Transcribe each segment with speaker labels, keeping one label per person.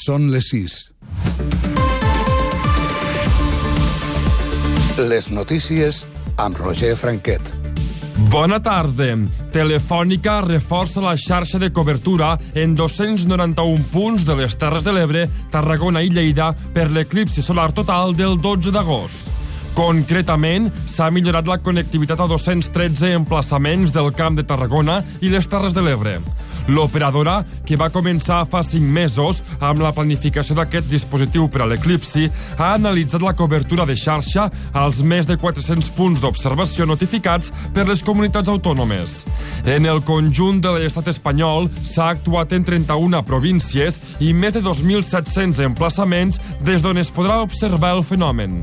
Speaker 1: Són les 6. Les notícies amb Roger Franquet.
Speaker 2: Bona tarda. Telefònica reforça la xarxa de cobertura en 291 punts de les Terres de l'Ebre, Tarragona i Lleida per l'eclipsi solar total del 12 d'agost. Concretament, s'ha millorat la connectivitat a 213 emplaçaments del Camp de Tarragona i les Terres de l'Ebre. L'operadora, que va començar fa 5 mesos amb la planificació d'aquest dispositiu per a l'eclipsi, ha analitzat la cobertura de xarxa als més de 400 punts d'observació notificats per les comunitats autònomes. En el conjunt de l'estat espanyol s'ha actuat en 31 províncies i més de 2.700 emplaçaments des d'on es podrà observar el fenomen.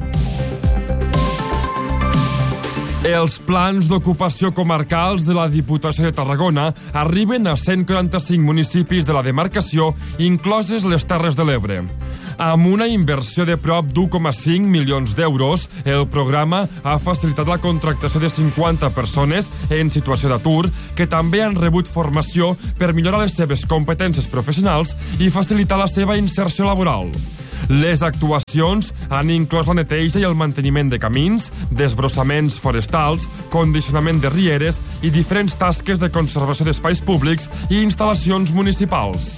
Speaker 2: Els plans d'ocupació comarcals de la Diputació de Tarragona arriben a 145 municipis de la demarcació, incloses les Terres de l'Ebre. Amb una inversió de prop d'1,5 milions d'euros, el programa ha facilitat la contractació de 50 persones en situació d'atur que també han rebut formació per millorar les seves competències professionals i facilitar la seva inserció laboral. Les actuacions han inclòs la neteja i el manteniment de camins, desbrossaments forestals, condicionament de rieres i diferents tasques de conservació d'espais públics i instal·lacions municipals.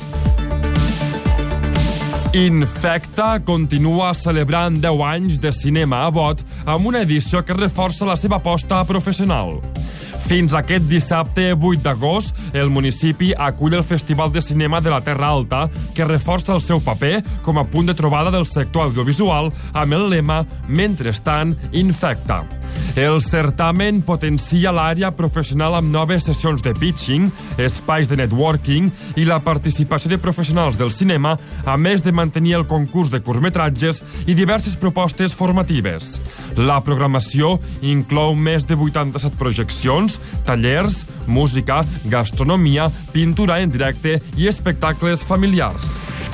Speaker 2: Infecta continua celebrant 10 anys de cinema a Bot amb una edició que reforça la seva aposta professional. Fins aquest dissabte 8 d'agost, el municipi acull el Festival de Cinema de la Terra Alta, que reforça el seu paper com a punt de trobada del sector audiovisual amb el lema «Mentrestant, infecta». El certamen potencia l'àrea professional amb noves sessions de pitching, espais de networking i la participació de professionals del cinema, a més de mantenir el concurs de curtmetratges i diverses propostes formatives. La programació inclou més de 87 projeccions, tallers, música, gastronomia, pintura en directe i espectacles familiars.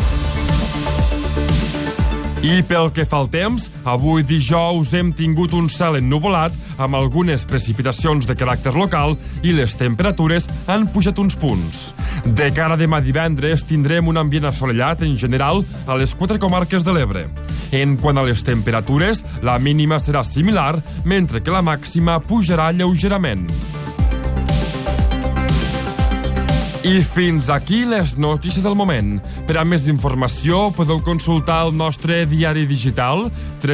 Speaker 2: I pel que fa al temps, avui dijous hem tingut un cel ennuvolat amb algunes precipitacions de caràcter local i les temperatures han pujat uns punts. De cara a demà divendres tindrem un ambient assolellat en general a les 4 comarques de l'Ebre. En quant a les temperatures, la mínima serà similar, mentre que la màxima pujarà lleugerament. I fins aquí les notícies del moment. Per a més informació podeu consultar el nostre diari digital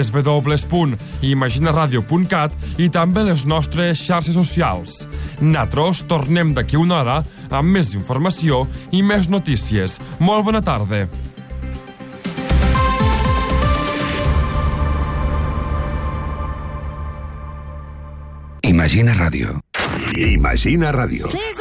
Speaker 2: www.imaginaradio.cat i també les nostres xarxes socials. Nosaltres tornem d'aquí una hora amb més informació i més notícies. Molt bona tarda.
Speaker 1: Imagina Ràdio.
Speaker 3: Imagina Ràdio.